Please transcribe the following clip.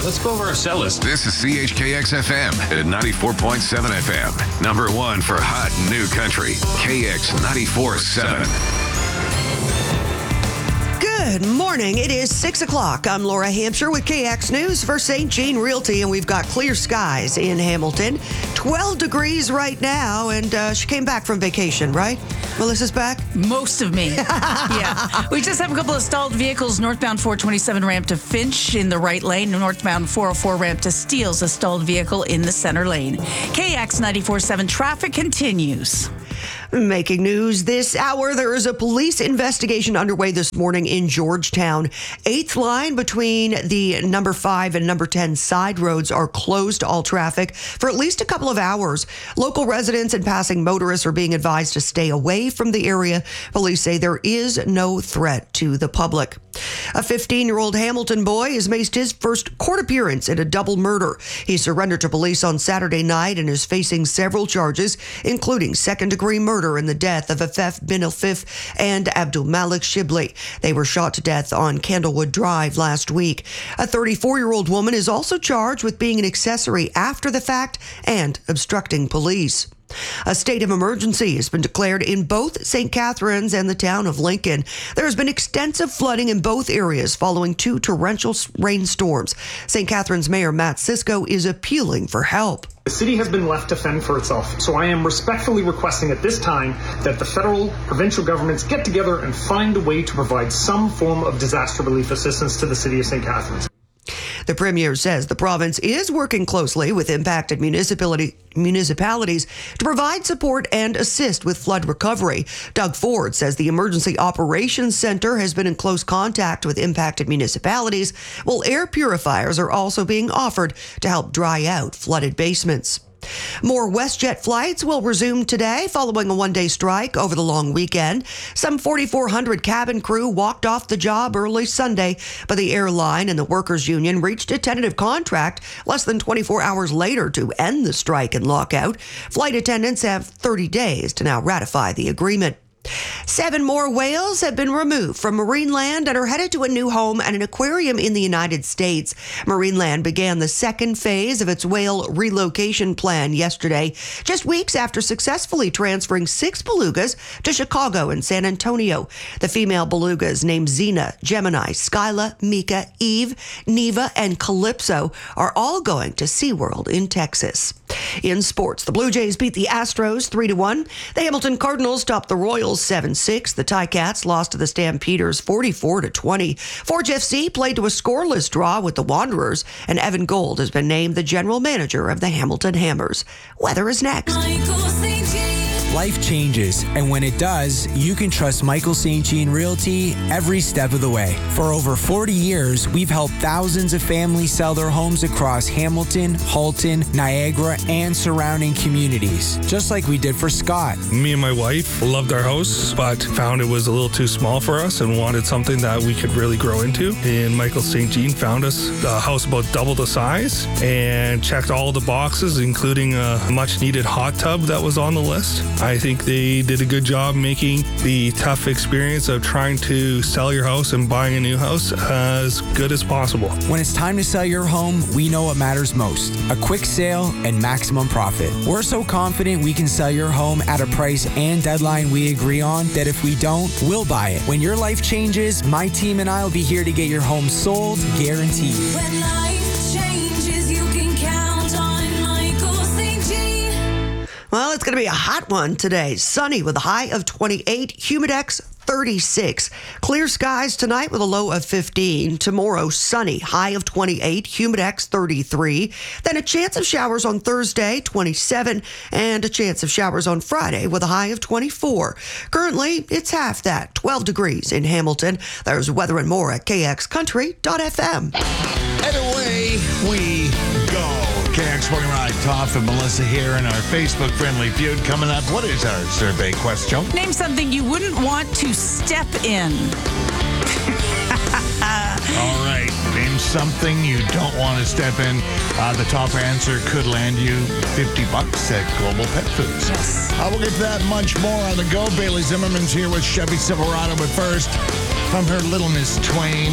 Let's go over our set list. This is CHKX FM at 94.7 FM. Number one for hot new country. KX 94.7. Good morning. It is 6 o'clock. I'm Laura Hampshire with KX News for St. Jean Realty, and we've got clear skies in Hamilton. 12 degrees right now, and she came back from vacation, right? Melissa's back? Most of me. Yeah. We just have a couple of stalled vehicles. Northbound 427 ramp to Finch in the right lane. Northbound 404 ramp to Steeles, a stalled vehicle in the center lane. KX 94.7 traffic continues. Making news this hour, there is a police investigation underway this morning in Georgetown. 8th line between the number 5 and number 10 side roads are closed to all traffic for at least a couple of hours. Local residents and passing motorists are being advised to stay away from the area. Police say there is no threat to the public. A 15-year-old Hamilton boy has made his first court appearance in a double murder. He surrendered to police on Saturday night and is facing several charges, including second-degree murder in the death of Afef bin Elfif and Abdul Malik Shibli. They were shot to death on Candlewood Drive last week. A 34-year-old woman is also charged with being an accessory after the fact and obstructing police. A state of emergency has been declared in both St. Catharines and the town of Lincoln. There has been extensive flooding in both areas following 2 torrential rainstorms. St. Catharines Mayor Matt Cisco is appealing for help. The city has been left to fend for itself, so I am respectfully requesting at this time that the federal, provincial governments get together and find a way to provide some form of disaster relief assistance to the city of St. Catharines. The Premier says the province is working closely with impacted municipalities to provide support and assist with flood recovery. Doug Ford says the Emergency Operations Center has been in close contact with impacted municipalities, while air purifiers are also being offered to help dry out flooded basements. More WestJet flights will resume today following a one-day strike over the long weekend. Some 4,400 cabin crew walked off the job early Sunday, but the airline and the workers' union reached a tentative contract less than 24 hours later to end the strike and lockout. Flight attendants have 30 days to now ratify the agreement. 7 more whales have been removed from Marineland and are headed to a new home at an aquarium in the United States. Marineland began the second phase of its whale relocation plan yesterday, just weeks after successfully transferring 6 belugas to Chicago and San Antonio. The female belugas named Xena, Gemini, Skyla, Mika, Eve, Neva, and Calypso are all going to SeaWorld in Texas. In sports, the Blue Jays beat the Astros 3-1. The Hamilton Cardinals topped the Royals 7-6. The Ticats lost to the Stampeders 44-20. Forge FC played to a scoreless draw with the Wanderers, and Evan Gold has been named the general manager of the Hamilton Hammers. Weather is next. Life changes, and when it does, you can trust Michael St. Jean Realty every step of the way. For over 40 years, we've helped thousands of families sell their homes across Hamilton, Halton, Niagara, and surrounding communities, just like we did for Scott. Me and my wife loved our house, but found it was a little too small for us and wanted something that we could really grow into. And Michael St. Jean found us a house about double the size and checked all the boxes, including a much-needed hot tub that was on the list. I think they did a good job making the tough experience of trying to sell your house and buying a new house as good as possible. When it's time to sell your home, we know what matters most: a quick sale and maximum profit. We're so confident we can sell your home at a price and deadline we agree on that if we don't, we'll buy it. When your life changes, my team and I will be here to get your home sold, guaranteed. When life changes, you can count on Michael St. Jean. Well, it's going to be a hot one today. Sunny with a high of 28, humidex 36. Clear skies tonight with a low of 15. Tomorrow, sunny, high of 28, humidex 33. Then a chance of showers on Thursday, 27, and a chance of showers on Friday with a high of 24. Currently, it's half that, 12 degrees in Hamilton. There's weather and more at kxcountry.fm. And away we go. KX Morning Ride, Toff and Melissa here in our Facebook friendly feud. Coming up, what is our survey question? Name something you wouldn't want to step in. All right, name something you don't want to step in. The top answer could land you $50 at Global Pet Foods. Yes. We'll get to that much more on the go. Bailey Zimmerman's here with Chevy Silverado, but first, from her Little Miss Twain,